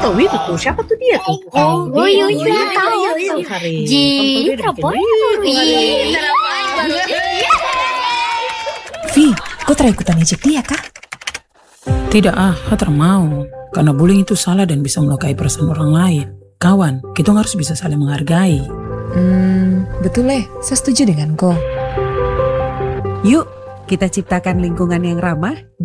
tahu itu tuh, siapa tuh dia tuh? Iya tahu. Ji, Vi, kau terikutan ejek dia kah? Tidak Hater mau. Karena bullying itu salah dan bisa melukai perasaan orang lain. Kawan, kita harus bisa saling menghargai. Betul saya setuju dengan kau. Yuk, kita ciptakan lingkungan yang ramah